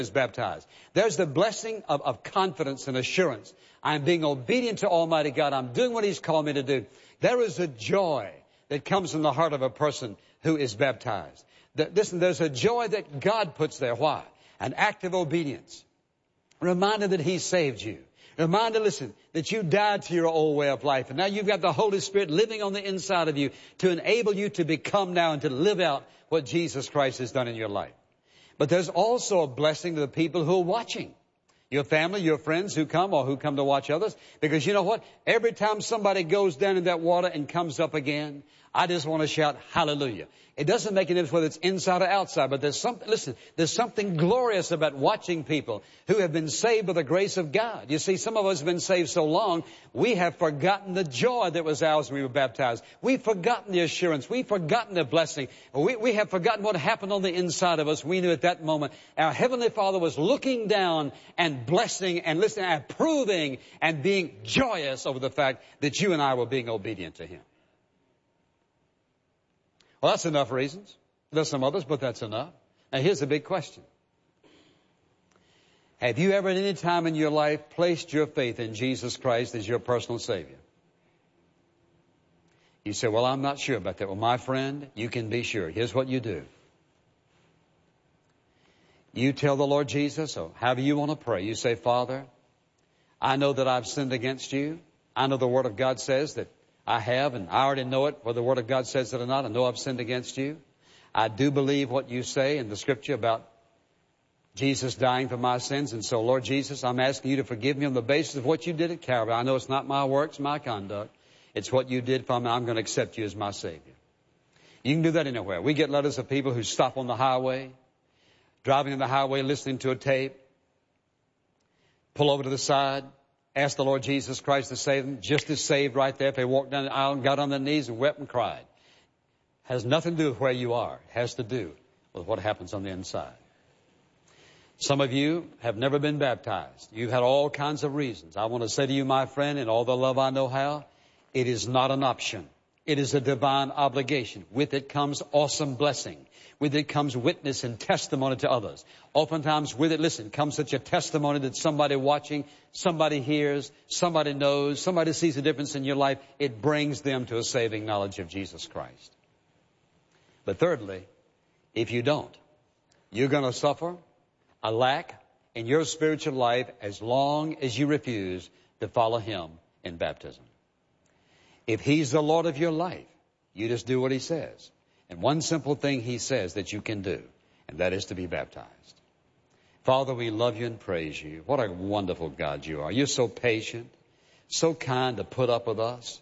is baptized. There's the blessing of confidence and assurance. I'm being obedient to Almighty God. I'm doing what He's called me to do. There is a joy that comes in the heart of a person who is baptized. Listen, there's a joy that God puts there. Why? An act of obedience. Reminder that He saved you. Reminder, listen, that you died to your old way of life. And now you've got the Holy Spirit living on the inside of you to enable you to become now and to live out what Jesus Christ has done in your life. But there's also a blessing to the people who are watching. Your family, your friends who come to watch others. Because you know what? Every time somebody goes down in that water and comes up again, I just want to shout hallelujah. It doesn't make any difference whether it's inside or outside, but there's something glorious about watching people who have been saved by the grace of God. You see, some of us have been saved so long, we have forgotten the joy that was ours when we were baptized. We've forgotten the assurance. We've forgotten the blessing. We have forgotten what happened on the inside of us. We knew at that moment our Heavenly Father was looking down and blessing and listening and approving and being joyous over the fact that you and I were being obedient to Him. Well, that's enough reasons. There's some others, but that's enough. Now, here's the big question. Have you ever at any time in your life placed your faith in Jesus Christ as your personal Savior? You say, well, I'm not sure about that. Well, my friend, you can be sure. Here's what you do. You tell the Lord Jesus, or however you want to pray, you say, Father, I know that I've sinned against you. I know the Word of God says that I have, and I already know it, whether the Word of God says it or not. I know I've sinned against you. I do believe what you say in the Scripture about Jesus dying for my sins. And so, Lord Jesus, I'm asking you to forgive me on the basis of what you did at Calvary. I know it's not my works, my conduct. It's what you did for me. I'm going to accept you as my Savior. You can do that anywhere. We get letters of people who stop on the highway, driving on the highway, listening to a tape, pull over to the side, ask the Lord Jesus Christ to save them, just as saved right there if they walked down the aisle and got on their knees and wept and cried. Has nothing to do with where you are. It has to do with what happens on the inside. Some of you have never been baptized. You've had all kinds of reasons. I want to say to you, my friend, in all the love I know how, it is not an option. It is a divine obligation. With it comes awesome blessing. With it comes witness and testimony to others. Oftentimes with it, listen, comes such a testimony that somebody watching, somebody hears, somebody knows, somebody sees a difference in your life. It brings them to a saving knowledge of Jesus Christ. But thirdly, if you don't, you're going to suffer a lack in your spiritual life as long as you refuse to follow Him in baptism. If He's the Lord of your life, you just do what He says. And one simple thing He says that you can do, and that is to be baptized. Father, we love you and praise you. What a wonderful God you are. You're so patient, so kind to put up with us.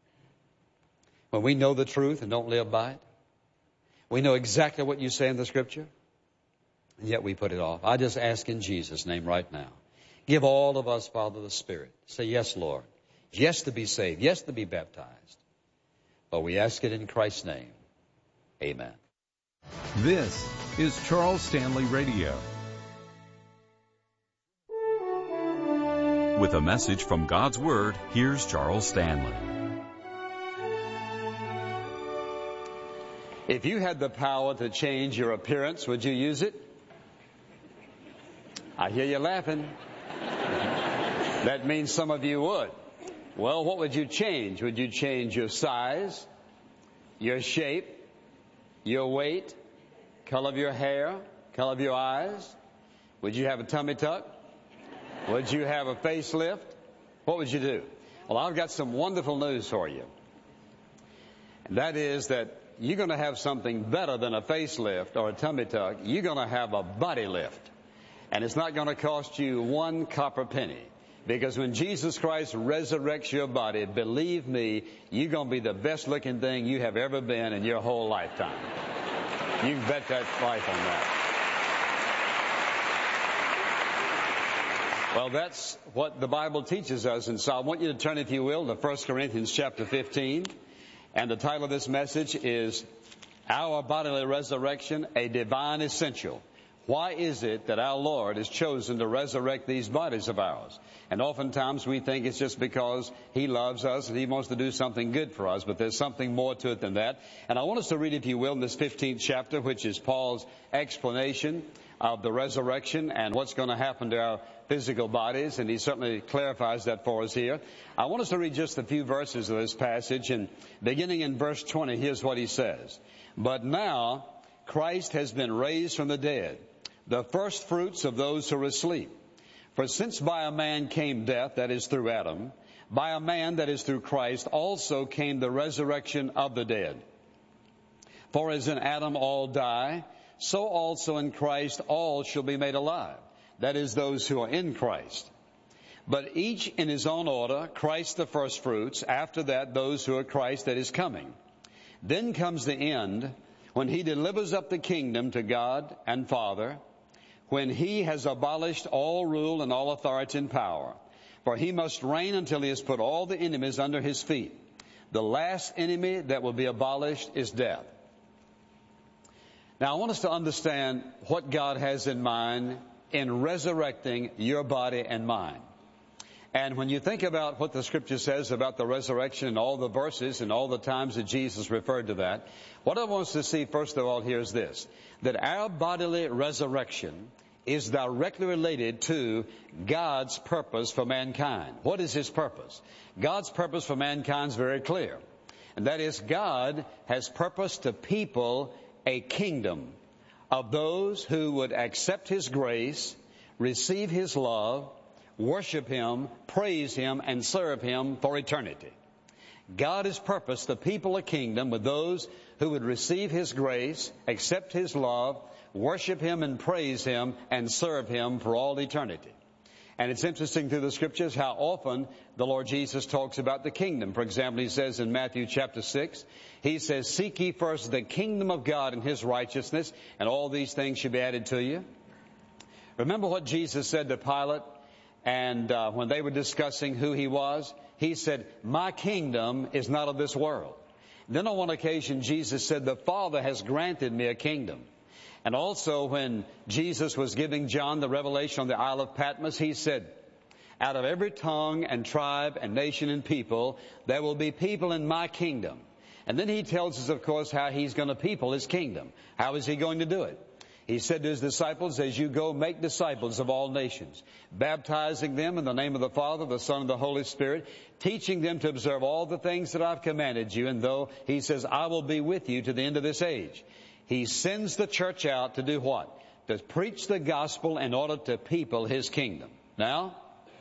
When we know the truth and don't live by it, we know exactly what you say in the Scripture, and yet we put it off. I just ask in Jesus' name right now, give all of us, Father, the Spirit. Say, yes, Lord. Yes, to be saved. Yes, to be baptized. But we ask it in Christ's name. Amen. This is Charles Stanley Radio. With a message from God's Word, here's Charles Stanley. If you had the power to change your appearance, would you use it? I hear you laughing. That means some of you would. Well, what would you change? Would you change your size, your shape, your weight, color of your hair, color of your eyes? Would you have a tummy tuck? Would you have a facelift? What would you do? Well, I've got some wonderful news for you. And that is that you're going to have something better than a facelift or a tummy tuck. You're going to have a body lift. And it's not going to cost you one copper penny. Because when Jesus Christ resurrects your body, believe me, you're going to be the best looking thing you have ever been in your whole lifetime. You can bet that life on that. Well, that's what the Bible teaches us. And so I want you to turn, if you will, to 1 Corinthians chapter 15. And the title of this message is Our Bodily Resurrection, a Divine Essential. Why is it that our Lord has chosen to resurrect these bodies of ours? And oftentimes we think it's just because He loves us and He wants to do something good for us, but there's something more to it than that. And I want us to read, if you will, in this 15th chapter, which is Paul's explanation of the resurrection and what's going to happen to our physical bodies, and he certainly clarifies that for us here. I want us to read just a few verses of this passage, and beginning in verse 20, here's what he says. But now Christ has been raised from the dead, the first fruits of those who are asleep. For since by a man came death, that is through Adam, by a man, that is through Christ, also came the resurrection of the dead. For as in Adam all die, so also in Christ all shall be made alive. That is, those who are in Christ. But each in his own order, Christ the first fruits, after that those who are Christ that is coming. Then comes the end, when he delivers up the kingdom to God and Father, when he has abolished all rule and all authority and power. For he must reign until he has put all the enemies under his feet. The last enemy that will be abolished is death. Now I want us to understand what God has in mind in resurrecting your body and mine. And when you think about what the Scripture says about the resurrection and all the verses and all the times that Jesus referred to that, what I want us to see first of all here is this, that our bodily resurrection is directly related to God's purpose for mankind. What is His purpose? God's purpose for mankind is very clear. And that is, God has purposed to people a kingdom of those who would accept His grace, receive His love, worship Him, praise Him, and serve Him for eternity. God has purposed the people a kingdom with those who would receive His grace, accept His love, worship Him and praise Him, and serve Him for all eternity. And it's interesting through the Scriptures how often the Lord Jesus talks about the kingdom. For example, He says in Matthew chapter 6, He says, seek ye first the kingdom of God and His righteousness, and all these things shall be added to you. Remember what Jesus said to Pilate, and when they were discussing who He was, He said, my kingdom is not of this world. Then on one occasion, Jesus said, the Father has granted me a kingdom. And also when Jesus was giving John the revelation on the Isle of Patmos, He said, out of every tongue and tribe and nation and people, there will be people in my kingdom. And then He tells us, of course, how He's going to people His kingdom. How is He going to do it? He said to His disciples, as you go, make disciples of all nations, baptizing them in the name of the Father, the Son, and the Holy Spirit, teaching them to observe all the things that I've commanded you. And though He says, I will be with you to the end of this age. He sends the church out to do what? To preach the gospel in order to people His kingdom. Now,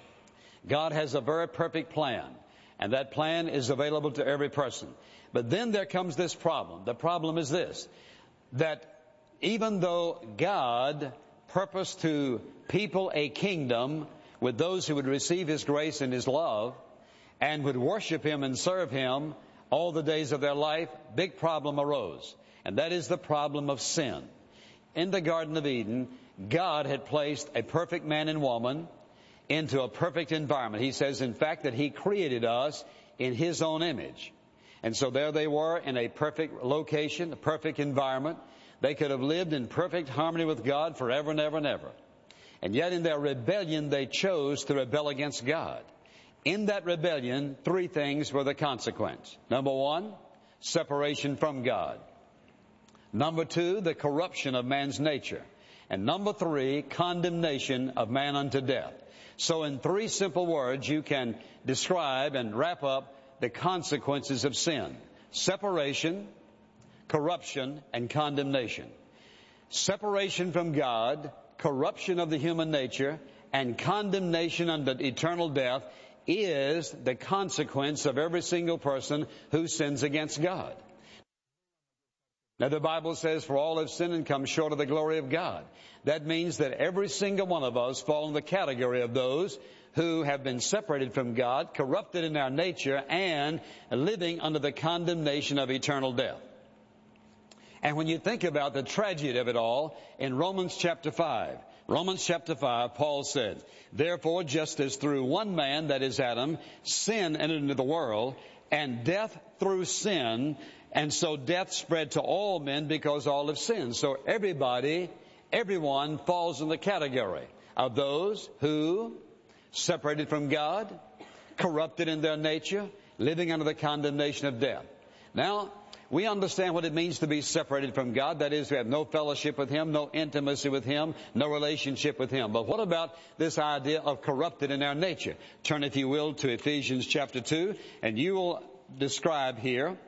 God has a very perfect plan, and that plan is available to every person. But then there comes this problem. The problem is this, that even though God purposed to people a kingdom with those who would receive His grace and His love and would worship Him and serve Him all the days of their life, big problem arose. And that is the problem of sin. In the Garden of Eden, God had placed a perfect man and woman into a perfect environment. He says, in fact, that He created us in His own image. And so there they were in a perfect location, a perfect environment. They could have lived in perfect harmony with God forever and ever and ever. And yet in their rebellion, they chose to rebel against God. In that rebellion, three things were the consequence. Number one, separation from God. Number two, the corruption of man's nature. And number three, condemnation of man unto death. So in three simple words, you can describe and wrap up the consequences of sin. Separation, corruption, and condemnation. Separation from God, corruption of the human nature, and condemnation unto eternal death is the consequence of every single person who sins against God. Now the Bible says, for all have sinned and come short of the glory of God. That means that every single one of us fall in the category of those who have been separated from God, corrupted in our nature, and living under the condemnation of eternal death. And when you think about the tragedy of it all, in Romans chapter 5, Paul said, therefore, just as through one man, that is Adam, sin entered into the world, and death through sin, and so death spread to all men because all have sinned. So everyone falls in the category of those who, separated from God, corrupted in their nature, living under the condemnation of death. Now, We understand what it means to be separated from God. That is, to have no fellowship with Him, no intimacy with Him, no relationship with Him. But what about this idea of corrupted in our nature? Turn, if you will, to Ephesians chapter 2, and you will describe here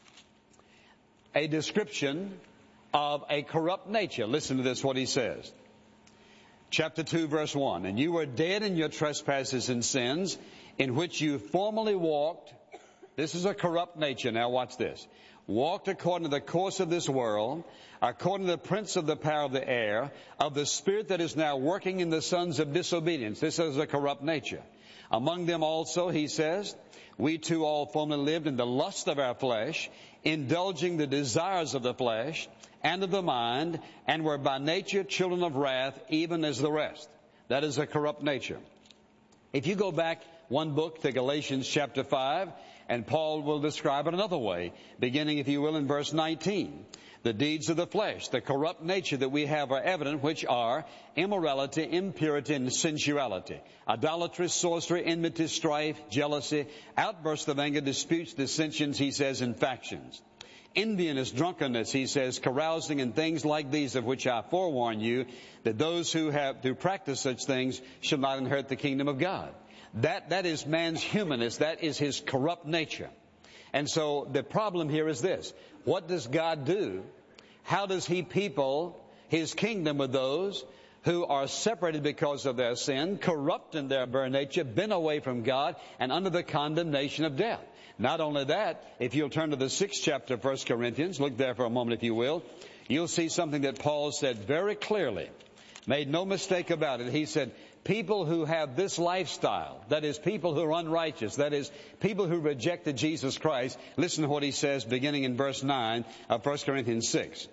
a description of a corrupt nature. Listen to this, what he says. Chapter 2, verse 1. And you were dead in your trespasses and sins, in which you formerly walked. This is a corrupt nature. Now watch this. Walked according to the course of this world, according to the prince of the power of the air, of the spirit that is now working in the sons of disobedience. This is a corrupt nature. Among them also, he says, we too all formerly lived in the lust of our flesh, indulging the desires of the flesh and of the mind, and were by nature children of wrath, even as the rest. That is a corrupt nature. If you go back one book to Galatians chapter 5, and Paul will describe it another way, beginning, if you will, in verse 19. The deeds of the flesh, the corrupt nature that we have are evident, which are immorality, impurity, and sensuality, idolatry, sorcery, enmity, strife, jealousy, outbursts of anger, disputes, dissensions, he says, and factions. Enviness, drunkenness, he says, carousing, and things like these, of which I forewarn you, that those who practice such things shall not inherit the kingdom of God. That is man's humanness. That is his corrupt nature. And so the problem here is this. What does God do? How does He people His kingdom with those who are separated because of their sin, corrupt in their very nature, been away from God, and under the condemnation of death? Not only that, if you'll turn to the 6th chapter of 1 Corinthians, look there for a moment if you will, you'll see something that Paul said very clearly. Made no mistake about it. He said, people who have this lifestyle, that is, people who are unrighteous, that is, people who rejected Jesus Christ, listen to what he says beginning in verse 9 of 1 Corinthians 6.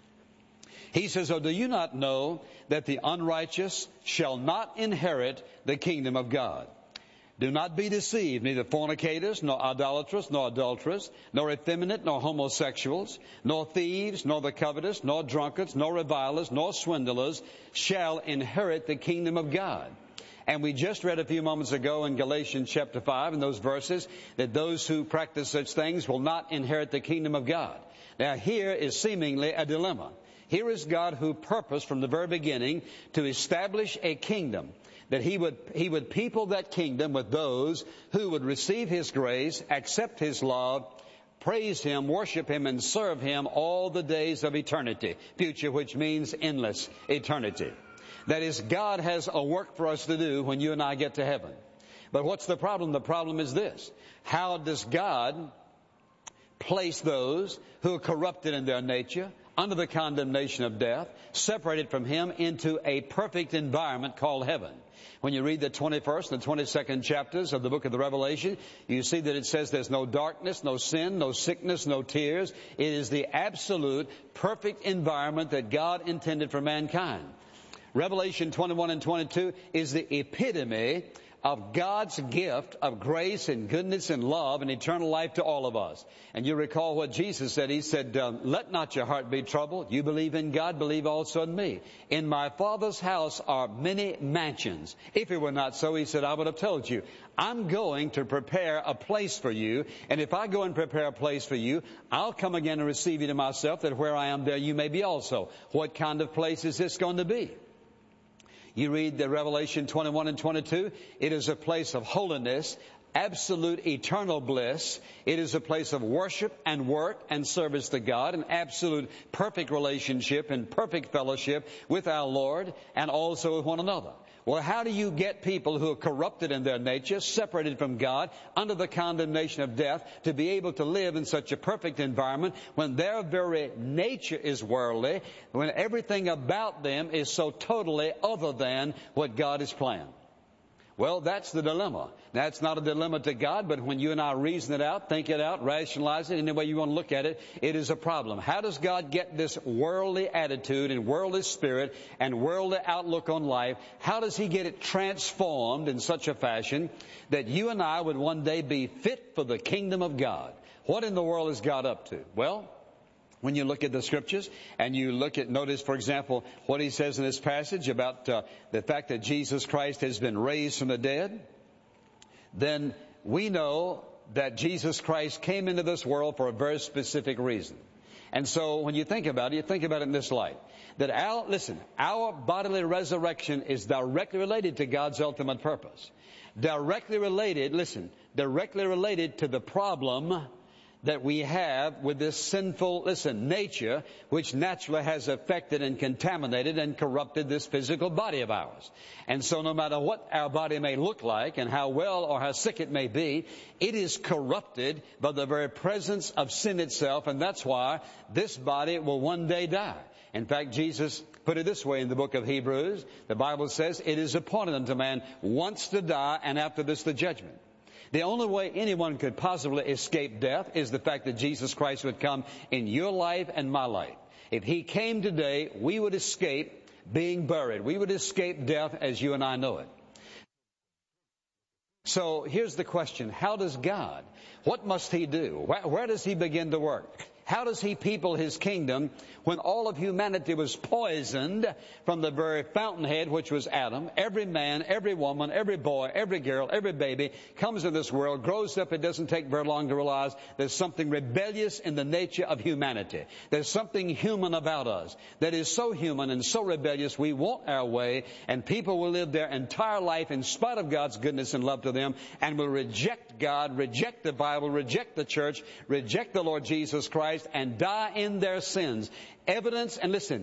He says, oh, do you not know that the unrighteous shall not inherit the kingdom of God? Do not be deceived, neither fornicators, nor idolaters, nor adulterers, nor effeminate, nor homosexuals, nor thieves, nor the covetous, nor drunkards, nor revilers, nor swindlers shall inherit the kingdom of God. And we just read a few moments ago in Galatians chapter 5, in those verses, that those who practice such things will not inherit the kingdom of God. Now here is seemingly a dilemma. Here is God who purposed from the very beginning to establish a kingdom, that He would people that kingdom with those who would receive His grace, accept His love, praise Him, worship Him, and serve Him all the days of eternity. Future, which means endless eternity. That is, God has a work for us to do when you and I get to heaven. But what's the problem? The problem is this. How does God place those who are corrupted in their nature, under the condemnation of death, separated from Him, into a perfect environment called heaven? When you read the 21st and 22nd chapters of the book of the Revelation, you see that it says there's no darkness, no sin, no sickness, no tears. It is the absolute perfect environment that God intended for mankind. Revelation 21 and 22 is the epitome of God's gift of grace and goodness and love and eternal life to all of us. And you recall what Jesus said. He said, let not your heart be troubled. You believe in God, believe also in me. In my Father's house are many mansions. If it were not so, He said, I would have told you. I'm going to prepare a place for you. And if I go and prepare a place for you, I'll come again and receive you to myself, that where I am, there you may be also. What kind of place is this going to be? You read the Revelation 21 and 22, it is a place of holiness, absolute eternal bliss. It is a place of worship and work and service to God, an absolute perfect relationship and perfect fellowship with our Lord and also with one another. Well, how do you get people who are corrupted in their nature, separated from God, under the condemnation of death, to be able to live in such a perfect environment when their very nature is worldly, when everything about them is so totally other than what God has planned? Well, that's the dilemma. That's not a dilemma to God, but when you and I reason it out, think it out, rationalize it, any way you want to look at it, it is a problem. How does God get this worldly attitude and worldly spirit and worldly outlook on life? How does He get it transformed in such a fashion that you and I would one day be fit for the kingdom of God? What in the world is God up to? Well, when you look at the Scriptures and you notice, for example, what He says in this passage about the fact that Jesus Christ has been raised from the dead, then we know that Jesus Christ came into this world for a very specific reason. And so when you think about it, you think about it in this light. That our bodily resurrection is directly related to God's ultimate purpose. Directly related to the problem that we have with this sinful, nature, which naturally has affected and contaminated and corrupted this physical body of ours. And so no matter what our body may look like and how well or how sick it may be, it is corrupted by the very presence of sin itself, and that's why this body will one day die. In fact, Jesus put it this way in the book of Hebrews. The Bible says, it is appointed unto man once to die, and after this the judgment. The only way anyone could possibly escape death is the fact that Jesus Christ would come in your life and my life. If He came today, we would escape being buried. We would escape death as you and I know it. So here's the question. How does God? What must He do? Where does He begin to work? How does He people His kingdom when all of humanity was poisoned from the very fountainhead, which was Adam? Every man, every woman, every boy, every girl, every baby comes into this world, grows up. It doesn't take very long to realize there's something rebellious in the nature of humanity. There's something human about us that is so human and so rebellious we want our way, and people will live their entire life in spite of God's goodness and love to them and will reject God, reject the Bible, reject the church, reject the Lord Jesus Christ, and die in their sins. Evidence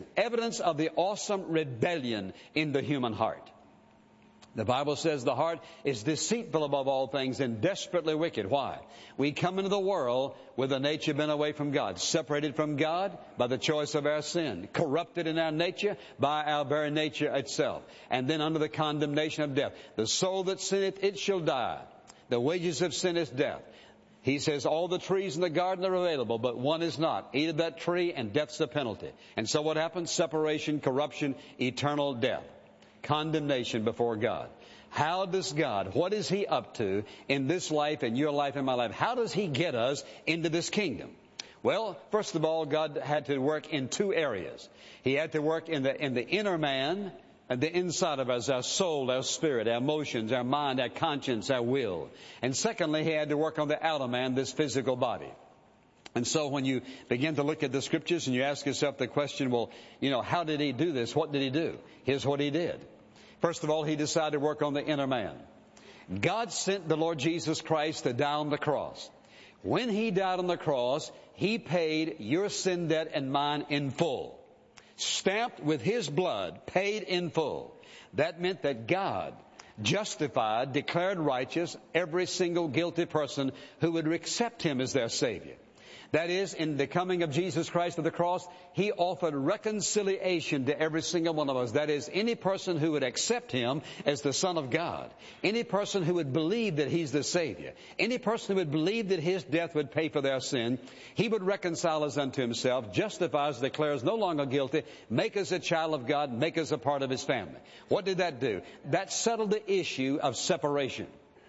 of the awesome rebellion in the human heart. The Bible says the heart is deceitful above all things and desperately wicked. Why? We come into the world with a nature bent away from God, separated from God by the choice of our sin, corrupted in our nature by our very nature itself, and then under the condemnation of death. The soul that sinneth, it shall die. The wages of sin is death. He says all the trees in the garden are available, but one is not. Eat of that tree and death's the penalty. And so what happens? Separation, corruption, eternal death. Condemnation before God. How does God, what is He up to in this life, in your life, in my life? How does He get us into this kingdom? Well, first of all, God had to work in two areas. He had to work in the inner man, and the inside of us, our soul, our spirit, our emotions, our mind, our conscience, our will. And secondly, He had to work on the outer man, this physical body. And so when you begin to look at the Scriptures and you ask yourself the question, well, how did He do this? What did He do? Here's what He did. First of all, He decided to work on the inner man. God sent the Lord Jesus Christ to die on the cross. When He died on the cross, He paid your sin debt and mine in full. Stamped with His blood, paid in full. That meant that God justified, declared righteous every single guilty person who would accept Him as their Savior. That is, in the coming of Jesus Christ to the cross, He offered reconciliation to every single one of us. That is, any person who would accept Him as the Son of God, any person who would believe that He's the Savior, any person who would believe that His death would pay for their sin, He would reconcile us unto Himself, justify us, declare us no longer guilty, make us a child of God, make us a part of His family. What did that do? That settled the issue of separation.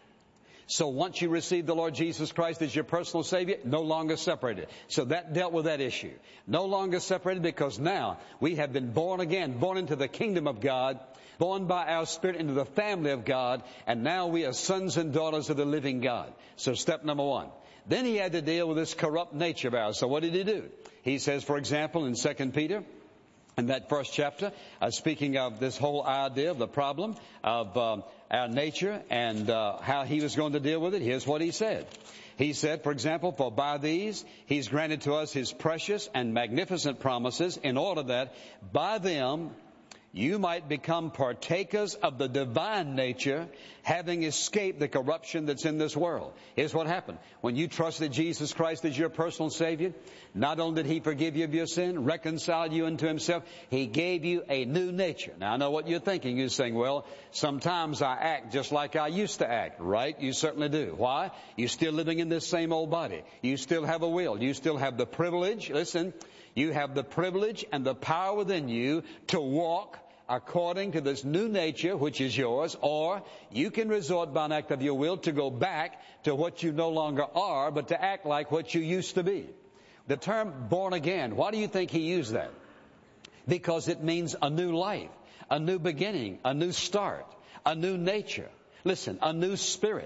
So once you receive the Lord Jesus Christ as your personal Savior, no longer separated. So that dealt with that issue. No longer separated, because now we have been born again, born into the kingdom of God, born by our Spirit into the family of God, and now we are sons and daughters of the living God. So step number one. Then He had to deal with this corrupt nature of ours. So what did He do? He says, for example, in 2 Peter, in that first chapter, speaking of this whole idea of the problem of our nature and how He was going to deal with it, here's what He said. He said, for example, for by these He's granted to us His precious and magnificent promises, in order that by them you might become partakers of the divine nature, having escaped the corruption that's in this world. Here's what happened. When you trusted Jesus Christ as your personal Savior, not only did He forgive you of your sin, reconcile you unto Himself, He gave you a new nature. Now I know what you're thinking. You're saying, well, sometimes I act just like I used to act. Right? You certainly do. Why? You're still living in this same old body. You still have a will. You still have the privilege. Listen, you have the privilege and the power within you to walk according to this new nature which is yours, or you can resort by an act of your will to go back to what you no longer are, but to act like what you used to be. The term born again, why do you think He used that? Because it means a new life, a new beginning, a new start, a new nature. Listen, a new spirit,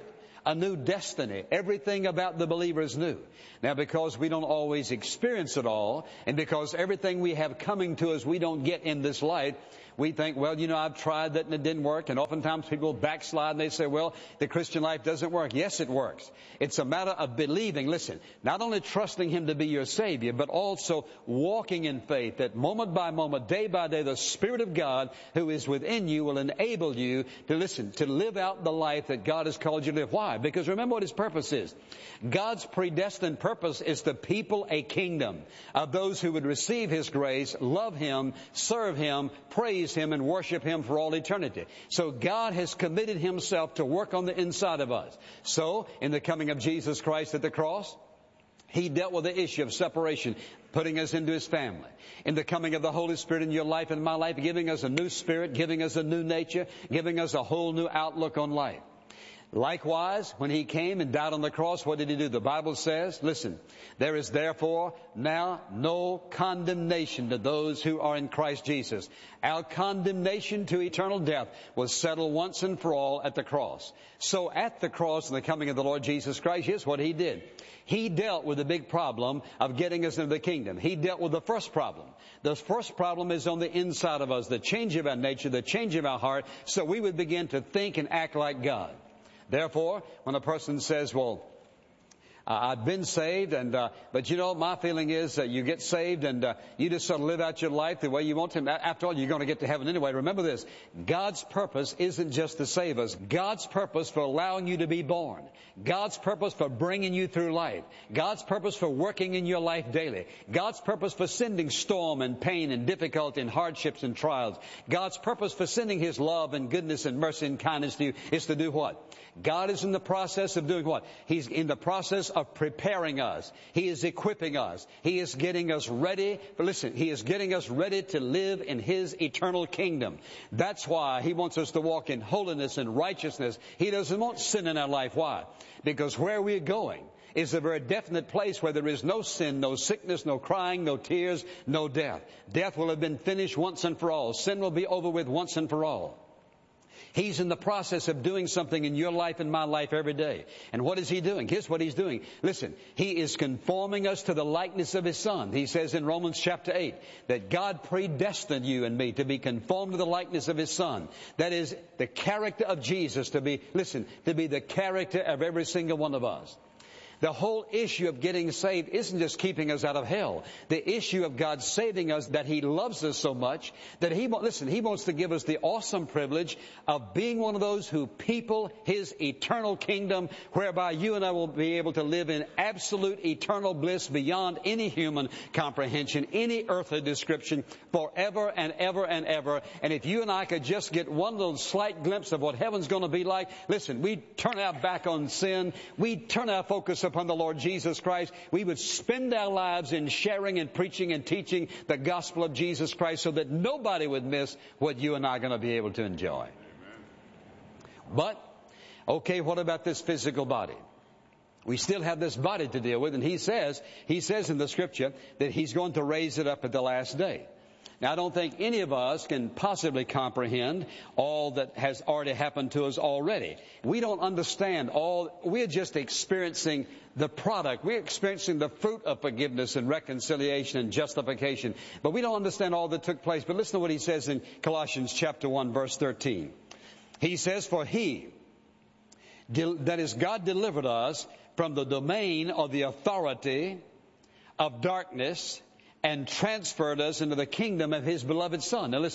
a new destiny. Everything about the believer is new. Now, because we don't always experience it all, and because everything we have coming to us we don't get in this life, we think, well, I've tried that and it didn't work. And oftentimes people backslide and they say, well, the Christian life doesn't work. Yes, it works. It's a matter of believing. Listen, not only trusting Him to be your Savior, but also walking in faith that moment by moment, day by day, the Spirit of God who is within you will enable you to live out the life that God has called you to live. Why? Because remember what His purpose is. God's predestined purpose is to people a kingdom of those who would receive His grace, love Him, serve Him, praise Him, and worship Him for all eternity. So God has committed Himself to work on the inside of us. So, in the coming of Jesus Christ at the cross, He dealt with the issue of separation, putting us into His family. In the coming of the Holy Spirit in your life and my life, giving us a new spirit, giving us a new nature, giving us a whole new outlook on life. Likewise, when He came and died on the cross, what did He do? The Bible says, listen, there is therefore now no condemnation to those who are in Christ Jesus. Our condemnation to eternal death was settled once and for all at the cross. So at the cross and the coming of the Lord Jesus Christ, here's what He did. He dealt with the big problem of getting us into the kingdom. He dealt with the first problem. The first problem is on the inside of us, the change of our nature, the change of our heart, so we would begin to think and act like God. Therefore, when a person says, well, I've been saved, but my feeling is that you get saved and you just sort of live out your life the way you want to. After all, you're going to get to heaven anyway. Remember this, God's purpose isn't just to save us. God's purpose for allowing you to be born. God's purpose for bringing you through life. God's purpose for working in your life daily. God's purpose for sending storm and pain and difficulty and hardships and trials. God's purpose for sending His love and goodness and mercy and kindness to you is to do what? God is in the process of doing what? He's in the process of preparing us. He is equipping us. He is getting us ready. But listen, He is getting us ready to live in His eternal kingdom. That's why He wants us to walk in holiness and righteousness. He doesn't want sin in our life. Why? Because where we're going is a very definite place where there is no sin, no sickness, no crying, no tears, no death. Death will have been finished once and for all. Sin will be over with once and for all. He's in the process of doing something in your life and my life every day. And what is He doing? Here's what He's doing. Listen, He is conforming us to the likeness of His Son. He says in Romans chapter 8 that God predestined you and me to be conformed to the likeness of His Son. That is the character of Jesus to be the character of every single one of us. The whole issue of getting saved isn't just keeping us out of hell. The issue of God saving us, that He loves us so much that He wants to give us the awesome privilege of being one of those who people His eternal kingdom, whereby you and I will be able to live in absolute eternal bliss beyond any human comprehension, any earthly description, forever and ever and ever. And if you and I could just get one little slight glimpse of what heaven's going to be like, listen, we'd turn our back on sin, we'd turn our focus upon the Lord Jesus Christ. We would spend our lives in sharing and preaching and teaching the gospel of Jesus Christ so that nobody would miss what you and I are going to be able to enjoy. But, okay, what about this physical body? We still have this body to deal with, and He says in the Scripture that He's going to raise it up at the last day. Now, I don't think any of us can possibly comprehend all that has already happened to us already. We don't understand all. We're just experiencing the product. We're experiencing the fruit of forgiveness and reconciliation and justification. But we don't understand all that took place. But listen to what He says in Colossians chapter 1, verse 13. He says, for He, that is, God delivered us from the domain of the authority of darkness and transferred us into the kingdom of His beloved Son. Now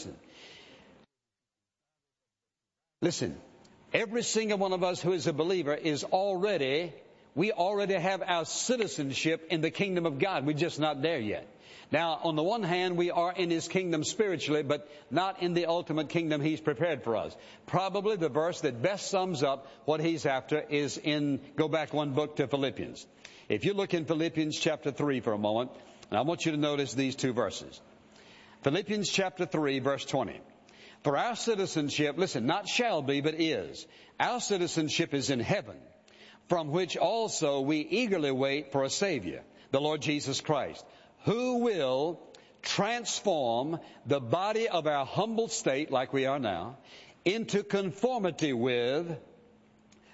listen, every single one of us who is a believer we already have our citizenship in the kingdom of God. We're just not there yet. Now, on the one hand, we are in His kingdom spiritually, but not in the ultimate kingdom He's prepared for us. Probably the verse that best sums up what He's after is go back one book to Philippians. If you look in Philippians chapter 3 for a moment, and I want you to notice these two verses. Philippians chapter 3, verse 20. For our citizenship, listen, not shall be, but is. Our citizenship is in heaven, from which also we eagerly wait for a Savior, the Lord Jesus Christ, who will transform the body of our humble state, like we are now, into conformity with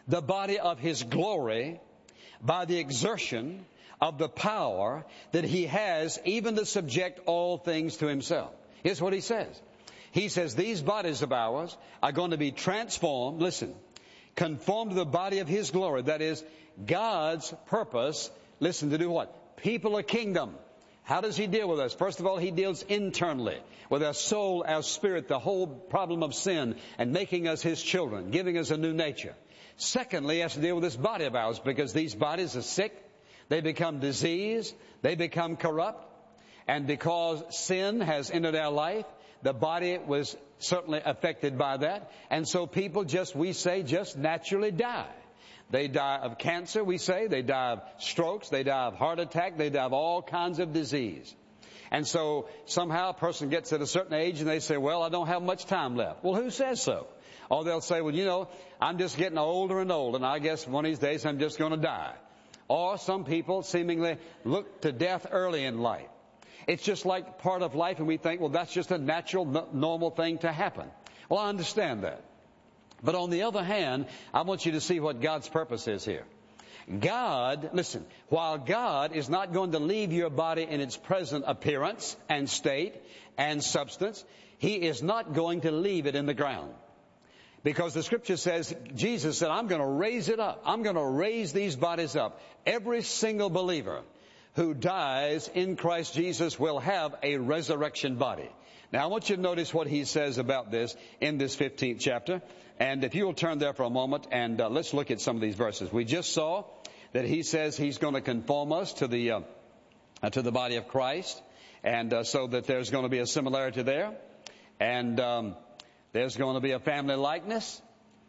the body of His glory by the exertion of the power that He has even to subject all things to Himself. Here's what He says. He says these bodies of ours are going to be transformed, listen, conformed to the body of His glory. That is, God's purpose, listen, to do what? People a kingdom. How does He deal with us? First of all, He deals internally with our soul, our spirit, the whole problem of sin and making us His children, giving us a new nature. Secondly, He has to deal with this body of ours because these bodies are sick. They become diseased. They become corrupt. And because sin has entered our life, the body was certainly affected by that. And so people just naturally die. They die of cancer, we say. They die of strokes. They die of heart attack. They die of all kinds of disease. And so somehow a person gets at a certain age and they say, well, I don't have much time left. Well, who says so? Or they'll say, well, I'm just getting older and older, and I guess one of these days I'm just going to die. Or some people seemingly look to death early in life. It's just like part of life, and we think, well, that's just a natural, normal thing to happen. Well, I understand that. But on the other hand, I want you to see what God's purpose is here. God, listen, while God is not going to leave your body in its present appearance and state and substance, He is not going to leave it in the ground. Because the Scripture says, Jesus said, I'm going to raise it up. I'm going to raise these bodies up. Every single believer who dies in Christ Jesus will have a resurrection body. Now, I want you to notice what He says about this in this 15th chapter. And if you will turn there for a moment and let's look at some of these verses. We just saw that He says He's going to conform us to the body of Christ. And so that there's going to be a similarity there. And there's going to be a family likeness.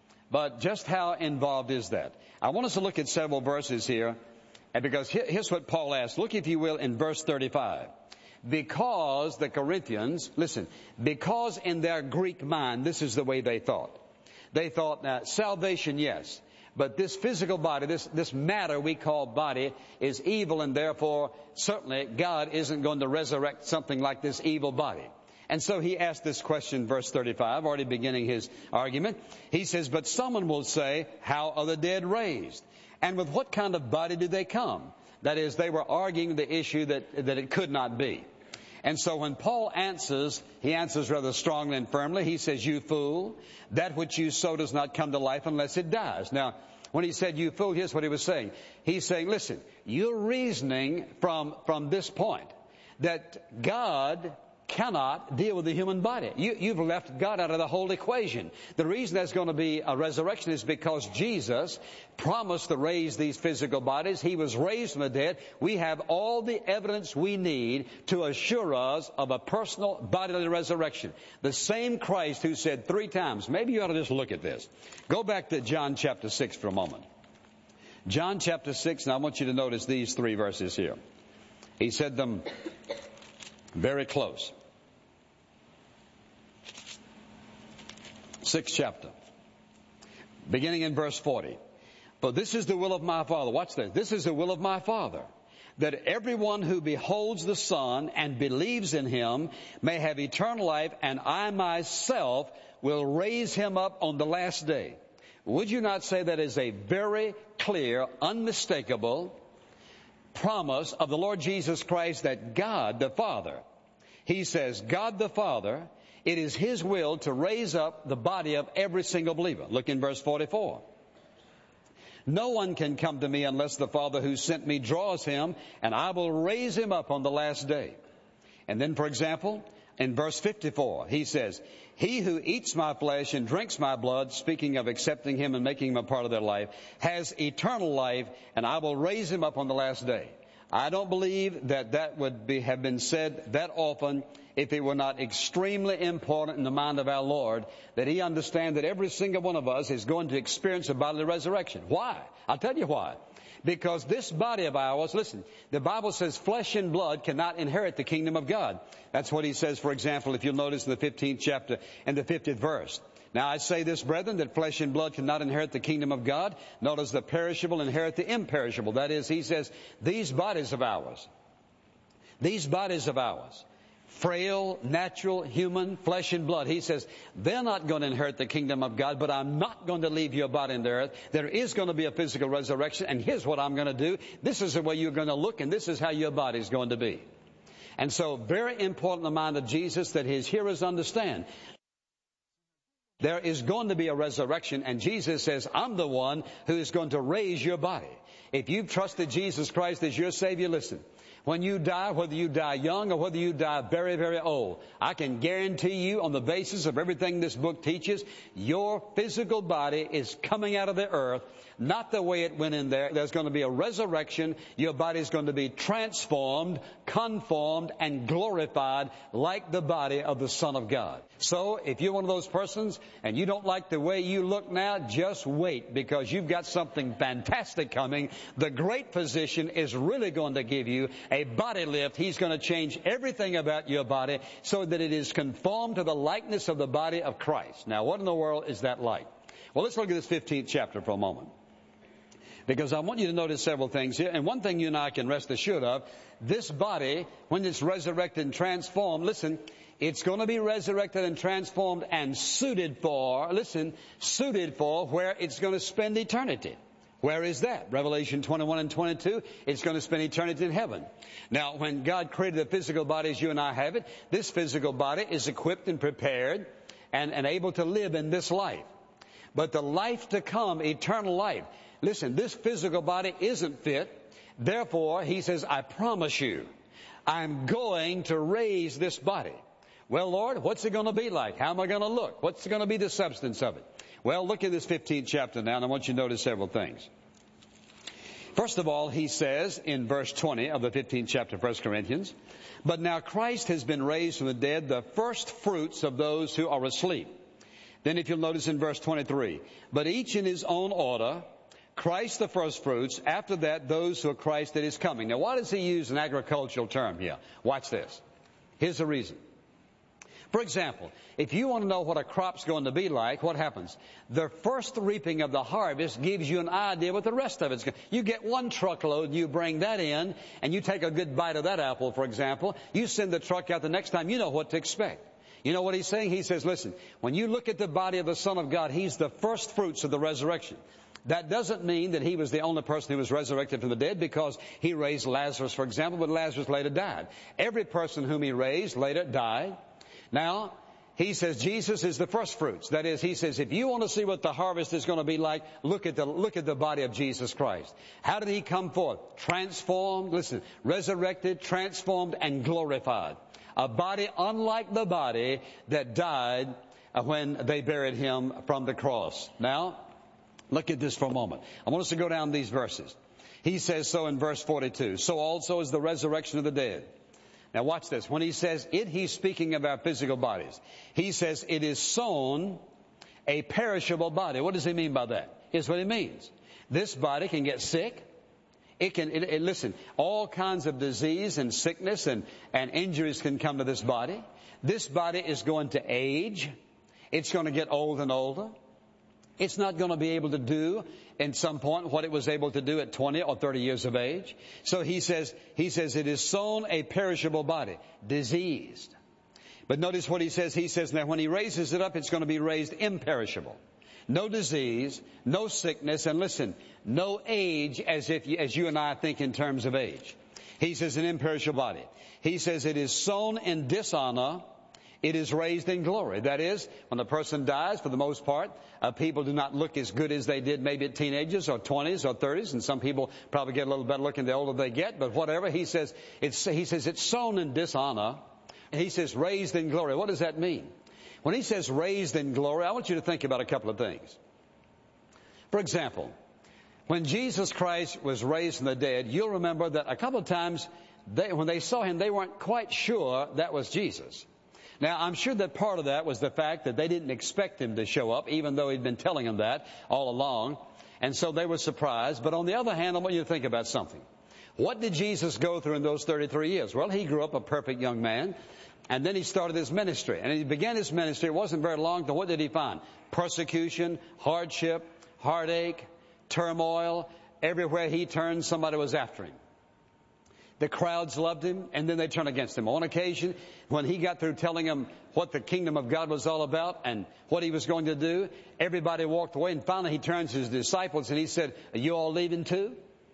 But just how involved is that? I want us to look at several verses here. And because here's what Paul asks. Look, if you will, in verse 35. Because the Corinthians, listen, because in their Greek mind, this is the way they thought. They thought, salvation, yes. But this physical body, this matter we call body is evil, and therefore certainly God isn't going to resurrect something like this evil body. And so he asked this question, verse 35, already beginning his argument. He says, but someone will say, how are the dead raised? And with what kind of body do they come? That is, they were arguing the issue that it could not be. And so when Paul answers, he answers rather strongly and firmly. He says, you fool, that which you sow does not come to life unless it dies. Now, when he said you fool, here's what he was saying. He's saying, listen, you're reasoning from this point that God cannot deal with the human body. You've left God out of the whole equation. The reason there's going to be a resurrection is because Jesus promised to raise these physical bodies. He was raised from the dead. We have all the evidence we need to assure us of a personal bodily resurrection. The same Christ who said 3 times, maybe you ought to just look at this. Go back to John chapter 6 for a moment. John chapter 6, and I want you to notice these 3 verses here. He said them very close. 6th chapter, beginning in verse 40. But this is the will of my Father. Watch this. This is the will of my Father, that everyone who beholds the Son and believes in Him may have eternal life, and I myself will raise him up on the last day. Would you not say that is a very clear, unmistakable promise of the Lord Jesus Christ that God the Father, He says, God the Father, it is His will to raise up the body of every single believer. Look in verse 44. No one can come to me unless the Father who sent me draws him, and I will raise him up on the last day. And then, for example, in verse 54, he says, he who eats my flesh and drinks my blood, speaking of accepting Him and making Him a part of their life, has eternal life, and I will raise him up on the last day. I don't believe that would have been said that often if it were not extremely important in the mind of our Lord that He understands that every single one of us is going to experience a bodily resurrection. Why? I'll tell you why. Because this body of ours, listen, the Bible says flesh and blood cannot inherit the kingdom of God. That's what He says, for example, if you'll notice in the 15th chapter and the 50th verse. Now I say this, brethren, that flesh and blood cannot inherit the kingdom of God, nor does the perishable inherit the imperishable. That is, he says, these bodies of ours, frail, natural, human, flesh and blood. He says, they're not going to inherit the kingdom of God, but I'm not going to leave your body in the earth. There is going to be a physical resurrection, and here's what I'm going to do. This is the way you're going to look, and this is how your body is going to be. And so, very important in the mind of Jesus that his hearers understand. There is going to be a resurrection, and Jesus says, I'm the one who is going to raise your body. If you've trusted Jesus Christ as your Savior, listen. When you die, whether you die young or whether you die very, very old, I can guarantee you on the basis of everything this book teaches, your physical body is coming out of the earth, not the way it went in there. There's going to be a resurrection. Your body is going to be transformed, conformed, and glorified like the body of the Son of God. So, if you're one of those persons and you don't like the way you look now, just wait, because you've got something fantastic coming. The great physician is really going to give you a body lift. He's going to change everything about your body so that it is conformed to the likeness of the body of Christ. Now, what in the world is that like? Well, let's look at this 15th chapter for a moment, because I want you to notice several things here. And one thing you and I can rest assured of, this body, when it's resurrected and transformed, listen, it's going to be resurrected and transformed and suited for where it's going to spend eternity. Where is that? Revelation 21 and 22, it's going to spend eternity in heaven. Now, when God created the physical body as you and I have it, this physical body is equipped and prepared and able to live in this life. But the life to come, eternal life, listen, this physical body isn't fit. Therefore, he says, I promise you, I'm going to raise this body. Well, Lord, what's it going to be like? How am I going to look? What's going to be the substance of it? Well, look at this 15th chapter now, and I want you to notice several things. First of all, he says in verse 20 of the 15th chapter of 1 Corinthians, but now Christ has been raised from the dead, the first fruits of those who are asleep. Then if you'll notice in verse 23, but each in his own order, Christ the first fruits, after that those who are Christ that is coming. Now, why does he use an agricultural term here? Watch this. Here's the reason. For example, if you want to know what a crop's going to be like, what happens? The first reaping of the harvest gives you an idea what the rest of it's going to. You get one truckload and you bring that in and you take a good bite of that apple, for example. You send the truck out the next time, you know what to expect. You know what he's saying? He says, listen, when you look at the body of the Son of God, he's the first fruits of the resurrection. That doesn't mean that he was the only person who was resurrected from the dead, because he raised Lazarus, for example, but Lazarus later died. Every person whom he raised later died. Now, he says Jesus is the first fruits. That is, he says, if you want to see what the harvest is going to be like, look at the body of Jesus Christ. How did he come forth? Transformed, listen, resurrected, transformed, and glorified. A body unlike the body that died when they buried him from the cross. Now, look at this for a moment. I want us to go down these verses. He says so in verse 42. So also is the resurrection of the dead. Now watch this. When he says it, he's speaking of our physical bodies. He says it is sown a perishable body. What does he mean by that? Here's what he means. This body can get sick. Listen, all kinds of disease and sickness and injuries can come to this body. This body is going to age. It's going to get old and older. It's not going to be able to do in some point what it was able to do at 20 or 30 years of age. So he says it is sown a perishable body, diseased. But notice what he says. He says now when he raises it up, it's going to be raised imperishable. No disease, no sickness, and listen, no age as you and I think in terms of age. He says an imperishable body. He says it is sown in dishonor. It is raised in glory. That is, when a person dies, for the most part, people do not look as good as they did maybe at teenagers or 20s or 30s, and some people probably get a little better looking the older they get, but whatever. He says it's sown in dishonor. He says raised in glory. What does that mean? When he says raised in glory, I want you to think about a couple of things. For example, when Jesus Christ was raised from the dead, you'll remember that a couple of times when they saw him, they weren't quite sure that was Jesus. Now, I'm sure that part of that was the fact that they didn't expect him to show up, even though he'd been telling them that all along. And so they were surprised. But on the other hand, I want you to think about something. What did Jesus go through in those 33 years? Well, he grew up a perfect young man. And then he started his ministry. And he began his ministry. It wasn't very long. But what did he find? Persecution, hardship, heartache, turmoil. Everywhere he turned, somebody was after him. The crowds loved him, and then they turned against him. On occasion, when he got through telling them what the kingdom of God was all about and what he was going to do, everybody walked away, and finally he turns to his disciples and he said, "Are you all leaving too?"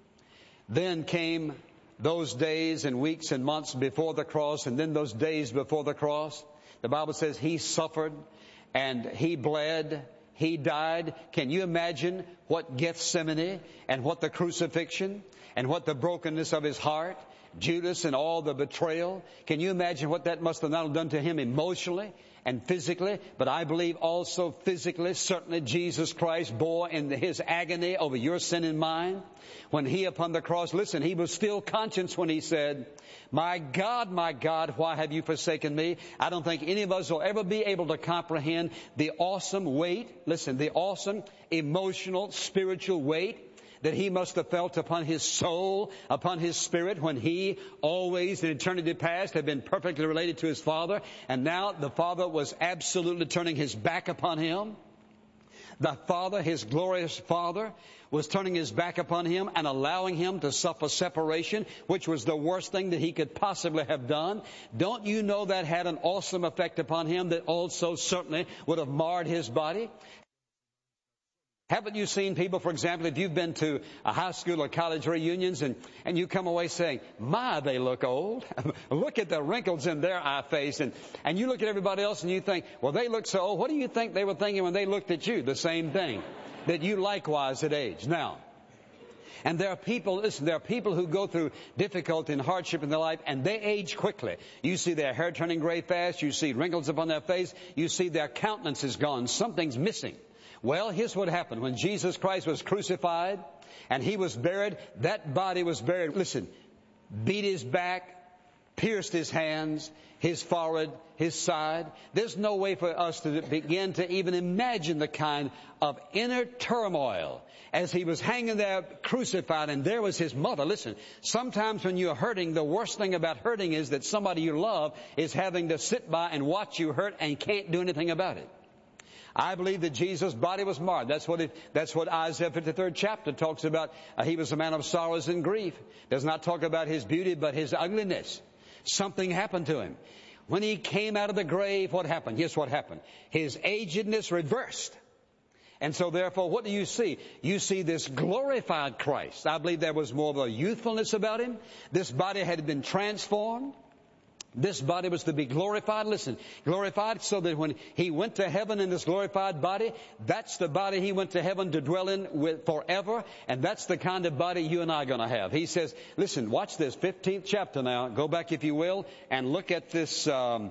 Then came those days and weeks and months before the cross, and then those days before the cross. The Bible says he suffered and he bled. He died. Can you imagine what Gethsemane and what the crucifixion and what the brokenness of his heart, Judas and all the betrayal, can you imagine what that must have not done to him emotionally and physically? But I believe also physically, certainly Jesus Christ bore in his agony over your sin and mine. When he upon the cross, listen, he was still conscious when he said, my God, why have you forsaken me?" I don't think any of us will ever be able to comprehend the awesome weight, listen, the awesome emotional, spiritual weight that he must have felt upon his soul, upon his spirit, when he always in eternity past had been perfectly related to his Father, and now the Father was absolutely turning his back upon him. The Father, his glorious Father, was turning his back upon him and allowing him to suffer separation, which was the worst thing that he could possibly have done. Don't you know that had an awesome effect upon him that also certainly would have marred his body? Haven't you seen people, for example, if you've been to a high school or college reunions and you come away saying, "My, they look old. Look at the wrinkles in their eye face." And you look at everybody else and you think, "Well, they look so old." What do you think they were thinking when they looked at you? The same thing. That you likewise had aged. Now, and there are people, listen, there are people who go through difficulty and hardship in their life and they age quickly. You see their hair turning gray fast. You see wrinkles upon their face. You see their countenance is gone. Something's missing. Well, here's what happened. When Jesus Christ was crucified and he was buried, that body was buried. Listen, beat his back, pierced his hands, his forehead, his side. There's no way for us to begin to even imagine the kind of inner turmoil as he was hanging there crucified, and there was his mother. Listen, sometimes when you're hurting, the worst thing about hurting is that somebody you love is having to sit by and watch you hurt and can't do anything about it. I believe that Jesus' body was marred. That's what Isaiah 53rd chapter talks about. He was a man of sorrows and grief. Does not talk about his beauty, but his ugliness. Something happened to him. When he came out of the grave, what happened? Here's what happened. His agedness reversed. And so therefore, what do you see? You see this glorified Christ. I believe there was more of a youthfulness about him. This body had been transformed. This body was to be glorified. Listen, glorified so that when he went to heaven in this glorified body, that's the body he went to heaven to dwell in with forever. And that's the kind of body you and I are going to have. He says, listen, watch this 15th chapter now. Go back if you will and look at this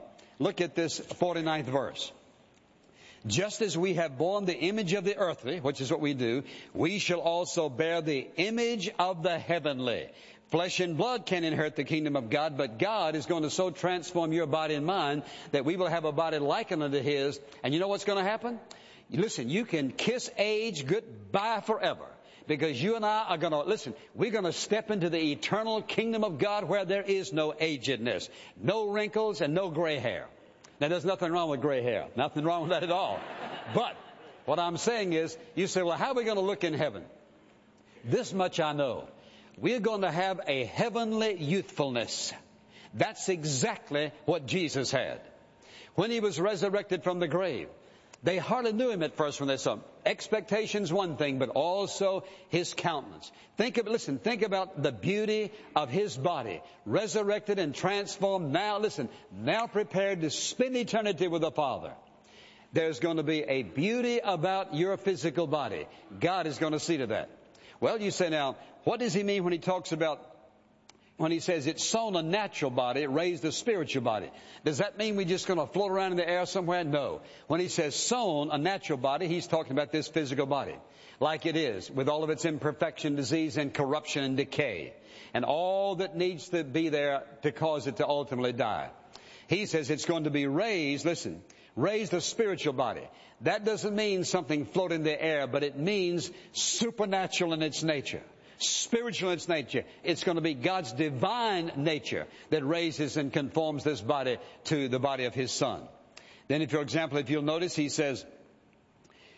49th verse. Just as we have borne the image of the earthly, which is what we do, we shall also bear the image of the heavenly. Flesh and blood can inherit the kingdom of God, but God is going to so transform your body and mine that we will have a body likened unto His. And you know what's going to happen? Listen, you can kiss age goodbye forever. Because you and I are going to, listen, we're going to step into the eternal kingdom of God where there is no agedness, no wrinkles, and no gray hair. Now, there's nothing wrong with gray hair. Nothing wrong with that at all. But what I'm saying is, you say, well, how are we going to look in heaven? This much I know. We're going to have a heavenly youthfulness. That's exactly what Jesus had. When He was resurrected from the grave, they hardly knew Him at first when they saw Him. Expectation's one thing, but also His countenance. Think about the beauty of His body, resurrected and transformed. Now prepared to spend eternity with the Father. There's going to be a beauty about your physical body. God is going to see to that. Well, you say now, what does He mean when He says it's sown a natural body, raised a spiritual body? Does that mean we're just going to float around in the air somewhere? No. When He says sown a natural body, He's talking about this physical body. Like it is, with all of its imperfection, disease, and corruption and decay. And all that needs to be there to cause it to ultimately die. He says it's going to be raised, raised a spiritual body. That doesn't mean something floating in the air, but it means supernatural in its nature. Spiritual in its nature. It's going to be God's divine nature that raises and conforms this body to the body of His Son. Then if you'll notice, He says,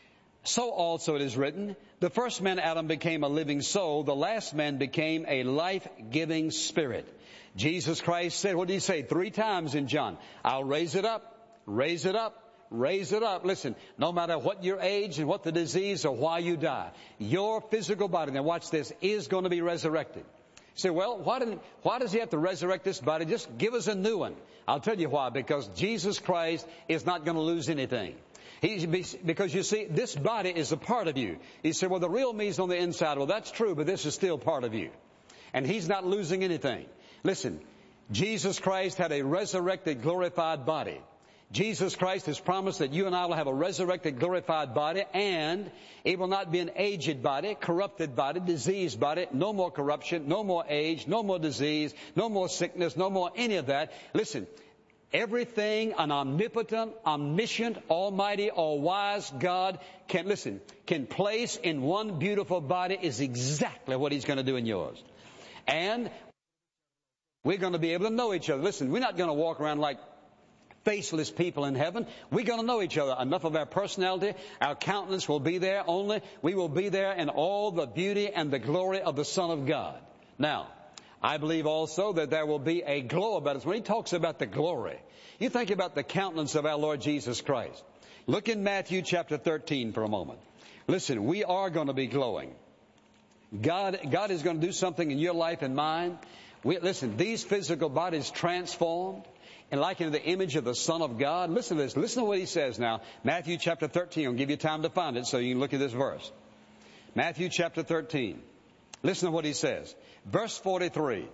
So also it is written, the first man Adam became a living soul, the last man became a life-giving spirit. Jesus Christ said, what did he say? 3 times in John, I'll raise it up, raise it up, raise it up. Listen, no matter what your age and what the disease or why you die, your physical body, now watch this, is going to be resurrected. You say, well, why does he have to resurrect this body? Just give us a new one. I'll tell you why. Because Jesus Christ is not going to lose anything. Because you see, this body is a part of you. He said, well, the real me is on the inside. Well, that's true, but this is still part of you. And he's not losing anything. Listen, Jesus Christ had a resurrected, glorified body. Jesus Christ has promised that you and I will have a resurrected, glorified body, and it will not be an aged body, corrupted body, diseased body, no more corruption, no more age, no more disease, no more sickness, no more any of that. Listen, everything an omnipotent, omniscient, almighty, all-wise God can place in one beautiful body is exactly what he's going to do in yours. And we're going to be able to know each other. Listen, we're not going to walk around like faceless people in heaven. We're going to know each other. Enough of our personality, our countenance will be there only. We will be there in all the beauty and the glory of the Son of God. Now, I believe also that there will be a glow about us. When he talks about the glory, you think about the countenance of our Lord Jesus Christ. Look in Matthew chapter 13 for a moment. Listen, we are going to be glowing. God is going to do something in your life and mine. Listen, these physical bodies transformed and like into the image of the Son of God. Listen to this. Listen to what he says now. Matthew chapter 13. I'll give you time to find it so you can look at this verse. Matthew chapter 13. Listen to what he says. Verse 43.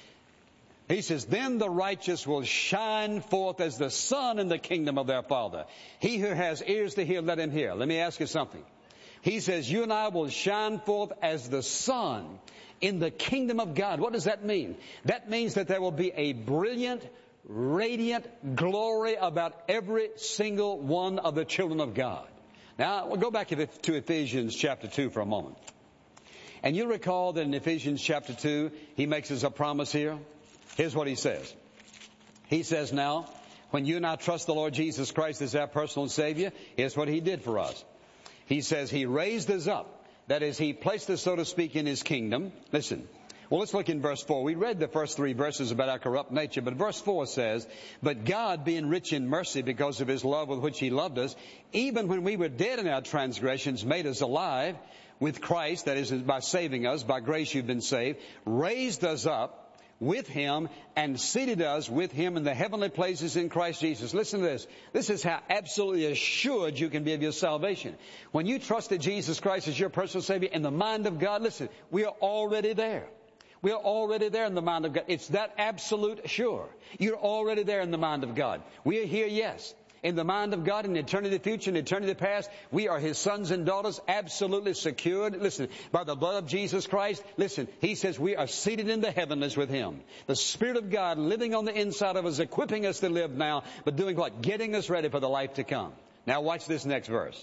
He says, then the righteous will shine forth as the sun in the kingdom of their Father. He who has ears to hear, let him hear. Let me ask you something. He says, you and I will shine forth as the sun in the kingdom of God. What does that mean? That means that there will be a brilliant, radiant glory about every single one of the children of God. Now, we'll go back to Ephesians chapter 2 for a moment. And you recall that in Ephesians chapter 2, he makes us a promise here. Here's what he says. He says now, when you and I trust the Lord Jesus Christ as our personal Savior, here's what he did for us. He says he raised us up. That is, he placed us, so to speak, in his kingdom. Listen. Well, let's look in verse 4. We read the first 3 verses about our corrupt nature, but verse 4 says, but God, being rich in mercy because of his love with which he loved us, even when we were dead in our transgressions, made us alive with Christ, that is, by saving us, by grace you've been saved, raised us up with him and seated us with him in the heavenly places in Christ Jesus. Listen to this. This is how absolutely assured you can be of your salvation. When you trusted Jesus Christ as your personal Savior in the mind of God, listen, we are already there. We are already there in the mind of God. It's that absolute sure. You're already there in the mind of God. We are here, yes. In the mind of God, in eternity future, in eternity past, we are his sons and daughters, absolutely secured. Listen, by the blood of Jesus Christ, listen, he says we are seated in the heavenlies with him. The Spirit of God living on the inside of us, equipping us to live now, but doing what? Getting us ready for the life to come. Now watch this next verse.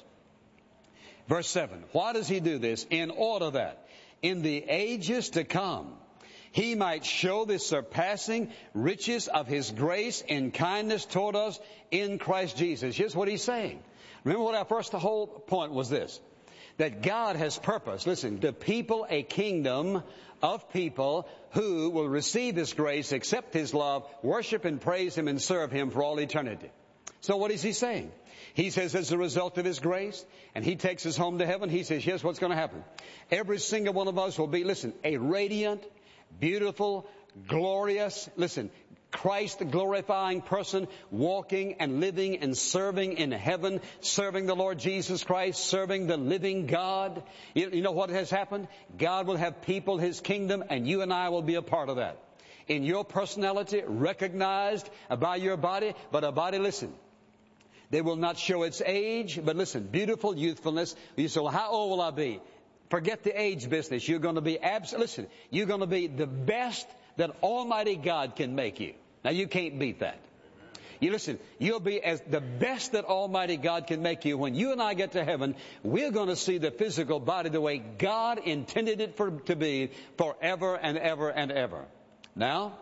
Verse 7. Why does he do this? In order that in the ages to come, he might show the surpassing riches of his grace and kindness toward us in Christ Jesus. Here's what he's saying. Remember what the whole point was this. That God has purpose, listen, to people a kingdom of people who will receive his grace, accept his love, worship and praise him and serve him for all eternity. So what is he saying? He says as a result of his grace, and he takes us home to heaven, he says, here's what's going to happen. Every single one of us will be, listen, a radiant, beautiful, glorious, listen, Christ-glorifying person walking and living and serving in heaven, serving the Lord Jesus Christ, serving the living God. You know what has happened? God will have people, his kingdom, and you and I will be a part of that. In your personality, recognized by your body, but a body, listen, they will not show its age, but listen, beautiful youthfulness. You say, well, how old will I be? Forget the age business. You're going to be listen, you're going to be the best that Almighty God can make you. Now you can't beat that. You listen, you'll be as the best that Almighty God can make you. When you and I get to heaven, we're going to see the physical body the way God intended it to be forever and ever and ever. Now,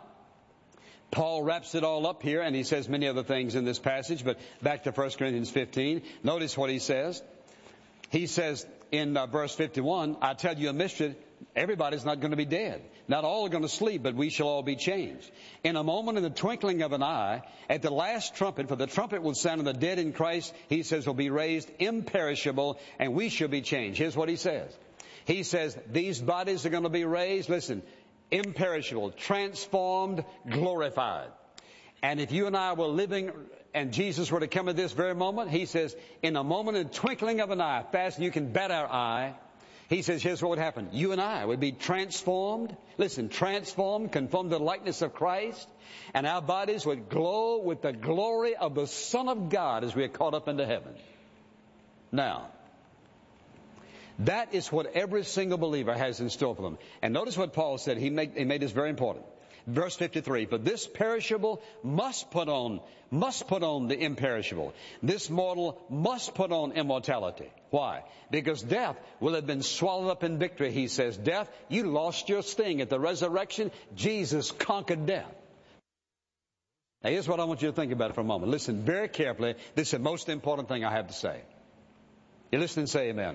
Paul wraps it all up here, and he says many other things in this passage, but back to 1 Corinthians 15. Notice what he says. He says in verse 51, I tell you a mystery, everybody's not going to be dead. Not all are going to sleep, but we shall all be changed. In a moment, in the twinkling of an eye, at the last trumpet, for the trumpet will sound, and the dead in Christ, he says, will be raised imperishable, and we shall be changed. Here's what he says. He says, these bodies are going to be raised, listen, imperishable, transformed, glorified. And if you and I were living and Jesus were to come at this very moment, he says, in a moment, in the twinkling of an eye, fast you can bat our eye, he says, here's what would happen. You and I would be transformed, listen, transformed, conformed to the likeness of Christ, and our bodies would glow with the glory of the Son of God as we are caught up into heaven. Now, that is what every single believer has in store for them. And notice what Paul said. He made this very important. Verse 53, for this perishable must put on the imperishable. This mortal must put on immortality. Why? Because death will have been swallowed up in victory, he says. Death, you lost your sting. At the resurrection, Jesus conquered death. Now here's what I want you to think about for a moment. Listen very carefully. This is the most important thing I have to say. You listen and say amen.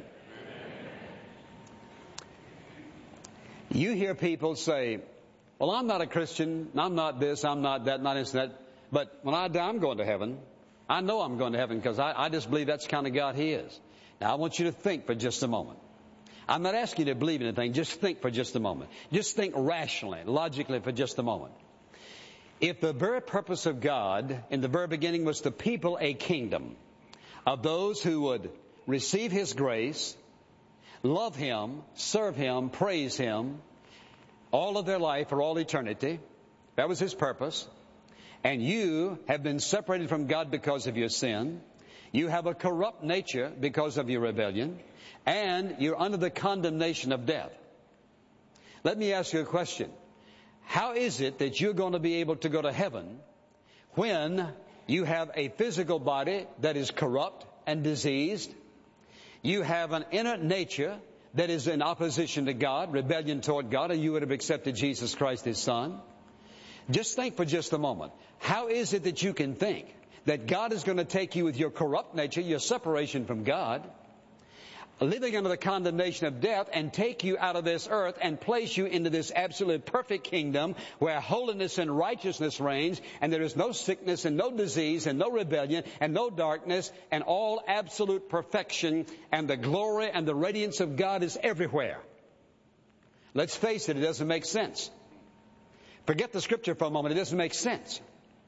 You hear people say, well, I'm not a Christian, I'm not this, I'm not that, not this and that, but when I die, I'm going to heaven. I know I'm going to heaven because I just believe that's the kind of God He is. Now, I want you to think for just a moment. I'm not asking you to believe anything, just think for just a moment. Just think rationally, logically for just a moment. If the very purpose of God in the very beginning was to people a kingdom of those who would receive His grace, love Him, serve Him, praise Him, all of their life for all eternity. That was His purpose. And you have been separated from God because of your sin. You have a corrupt nature because of your rebellion. And you're under the condemnation of death. Let me ask you a question. How is it that you're going to be able to go to heaven when you have a physical body that is corrupt and diseased? You have an inner nature that is in opposition to God, rebellion toward God, and you would have accepted Jesus Christ, His Son. Just think for just a moment. How is it that you can think that God is going to take you with your corrupt nature, your separation from God, living under the condemnation of death, and take you out of this earth and place you into this absolute perfect kingdom where holiness and righteousness reigns, and there is no sickness and no disease and no rebellion and no darkness, and all absolute perfection, and the glory and the radiance of God is everywhere? Let's face it, it doesn't make sense. Forget the scripture for a moment. It doesn't make sense.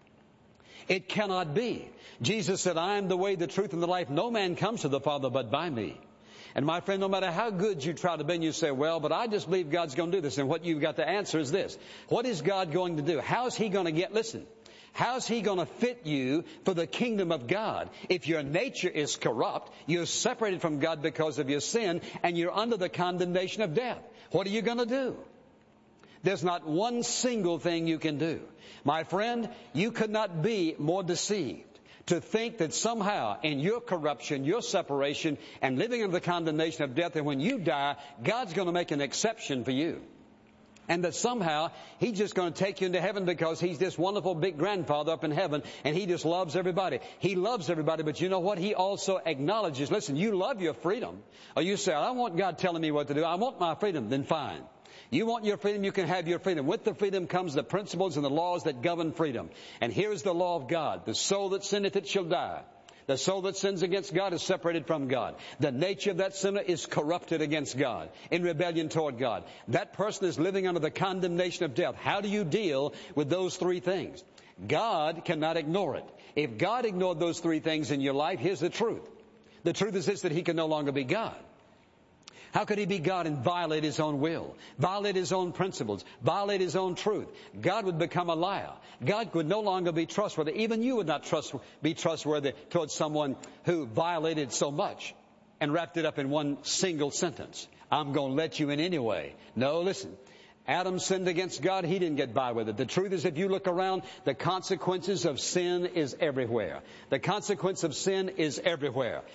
It cannot be. Jesus said, I am the way, the truth, and the life. No man comes to the Father but by me. And my friend, no matter how good you try to be, and you say, well, but I just believe God's going to do this. And what you've got to answer is this. What is God going to do? How's He going to how's He going to fit you for the kingdom of God? If your nature is corrupt, you're separated from God because of your sin, and you're under the condemnation of death. What are you going to do? There's not one single thing you can do. My friend, you could not be more deceived to think that somehow in your corruption, your separation, and living under the condemnation of death, and when you die, God's going to make an exception for you. And that somehow He's just going to take you into heaven because He's this wonderful big grandfather up in heaven, and He just loves everybody. He loves everybody, but you know what? He also acknowledges, listen, you love your freedom. Or you say, I don't want God telling me what to do. I want my freedom. Then fine. You want your freedom, you can have your freedom. With the freedom comes the principles and the laws that govern freedom. And here is the law of God. The soul that sinneth, it shall die. The soul that sins against God is separated from God. The nature of that sinner is corrupted against God, in rebellion toward God. That person is living under the condemnation of death. How do you deal with those three things? God cannot ignore it. If God ignored those three things in your life, here's the truth. The truth is this, that He can no longer be God. How could He be God and violate His own will, violate His own principles, violate His own truth? God would become a liar. God would no longer be trustworthy. Even you would not be trustworthy towards someone who violated so much and wrapped it up in one single sentence. I'm going to let you in anyway. No, listen. Adam sinned against God. He didn't get by with it. The truth is, if you look around, the consequences of sin is everywhere. The consequence of sin is everywhere.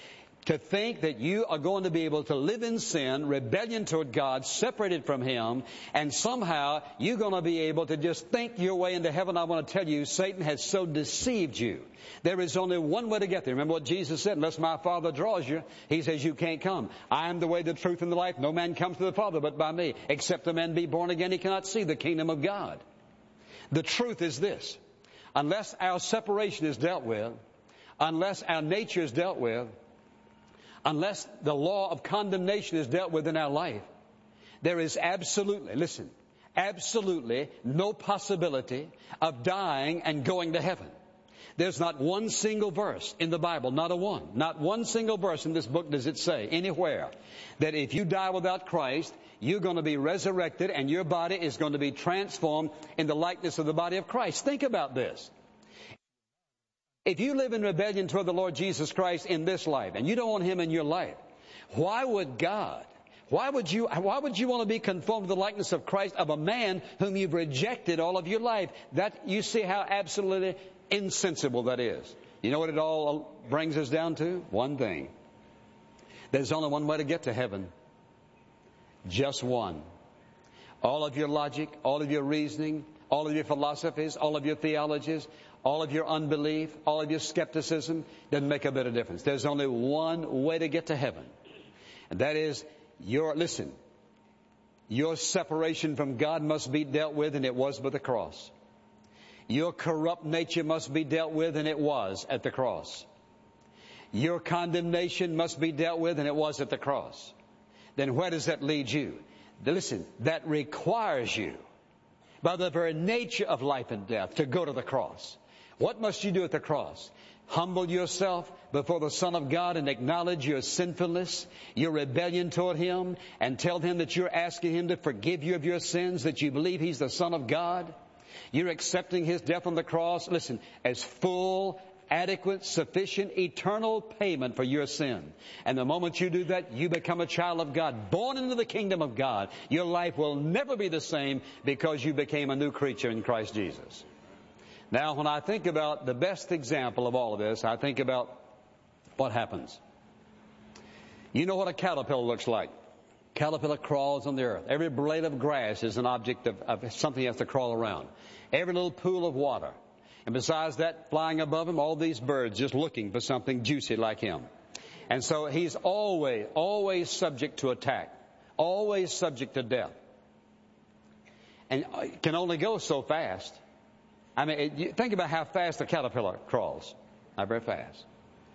To think that you are going to be able to live in sin, rebellion toward God, separated from Him, and somehow you're going to be able to just think your way into heaven. I want to tell you, Satan has so deceived you. There is only one way to get there. Remember what Jesus said, unless my Father draws you, He says you can't come. I am the way, the truth, and the life. No man comes to the Father but by me. Except a man be born again, he cannot see the kingdom of God. The truth is this. Unless our separation is dealt with, unless our nature is dealt with, unless the law of condemnation is dealt with in our life, there is absolutely no possibility of dying and going to heaven. There's not one single verse in the Bible, not one single verse in this book does it say anywhere that if you die without Christ, you're going to be resurrected and your body is going to be transformed in the likeness of the body of Christ. Think about this. If you live in rebellion toward the Lord Jesus Christ in this life, and you don't want Him in your life, why would you want to be conformed to the likeness of Christ, of a man whom you've rejected all of your life? That, you see how absolutely insensible that is. You know what it all brings us down to? One thing. There's only one way to get to heaven. Just one. All of your logic, all of your reasoning, all of your philosophies, all of your theologies, all of your unbelief, all of your skepticism doesn't make a bit of difference. There's only one way to get to heaven. And that is your separation from God must be dealt with, and it was by the cross. Your corrupt nature must be dealt with, and it was at the cross. Your condemnation must be dealt with, and it was at the cross. Then where does that lead you? Listen, that requires you, by the very nature of life and death, to go to the cross. What must you do at the cross? Humble yourself before the Son of God and acknowledge your sinfulness, your rebellion toward Him, and tell Him that you're asking Him to forgive you of your sins, that you believe He's the Son of God. You're accepting His death on the cross, listen, as full, adequate, sufficient, eternal payment for your sin. And the moment you do that, you become a child of God, born into the kingdom of God. Your life will never be the same because you became a new creature in Christ Jesus. Now, when I think about the best example of all of this, I think about what happens. You know what a caterpillar looks like. Caterpillar crawls on the earth. Every blade of grass is an object of something he has to crawl around. Every little pool of water. And besides that, flying above him, all these birds just looking for something juicy like him. And so he's always subject to attack. Always subject to death. And it can only go so fast. I mean, think about how fast a caterpillar crawls. Not very fast.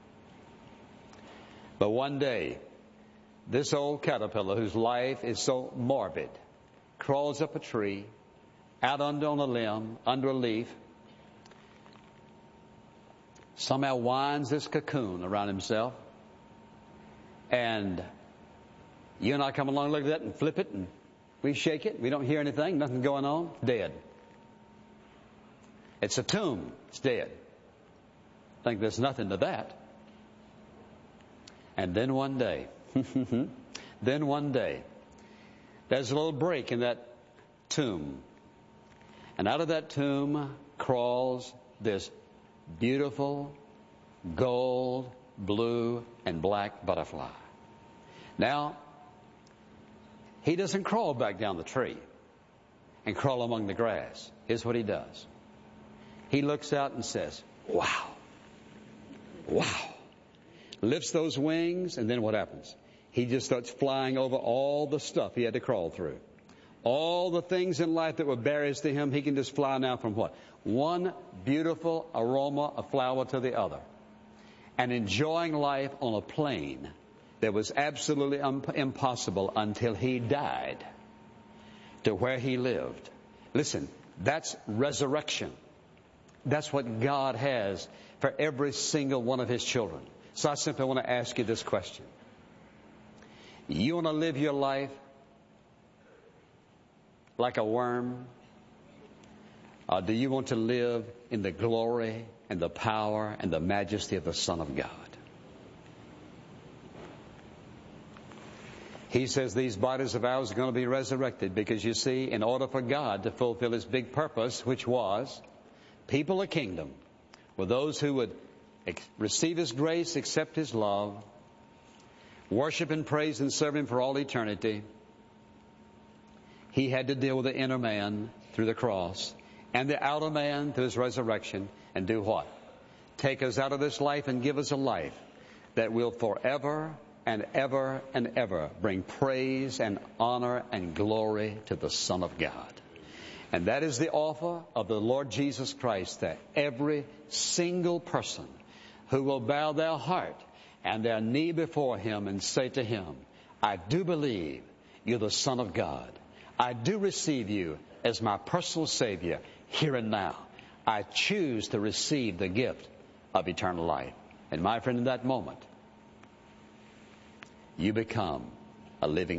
But one day, this old caterpillar, whose life is so morbid, crawls up a tree, out on a limb, under a leaf, somehow winds this cocoon around himself, and you and I come along, look at that, and flip it, and we shake it. We don't hear anything, nothing going on. Dead. It's a tomb. It's dead. I think there's nothing to that. And then one day, there's a little break in that tomb. And out of that tomb crawls this beautiful gold, blue, and black butterfly. Now, he doesn't crawl back down the tree and crawl among the grass. Here's what he does. He looks out and says, wow, wow. Lifts those wings, and then what happens? He just starts flying over all the stuff he had to crawl through. All the things in life that were barriers to him, he can just fly now from what? One beautiful aroma of flower to the other. And enjoying life on a plane that was absolutely impossible until he died to where he lived. Listen, that's resurrection. That's what God has for every single one of His children. So I simply want to ask you this question. You want to live your life like a worm? Or do you want to live in the glory and the power and the majesty of the Son of God? He says these bodies of ours are going to be resurrected because, you see, in order for God to fulfill His big purpose, which was people of kingdom, were those who would receive His grace, accept His love, worship and praise and serve Him for all eternity, He had to deal with the inner man through the cross and the outer man through His resurrection, and do what? Take us out of this life and give us a life that will forever and ever and ever bring praise and honor and glory to the Son of God. And that is the offer of the Lord Jesus Christ to every single person who will bow their heart and their knee before Him and say to Him, I do believe You're the Son of God. I do receive You as my personal Savior here and now. I choose to receive the gift of eternal life. And my friend, in that moment, you become a living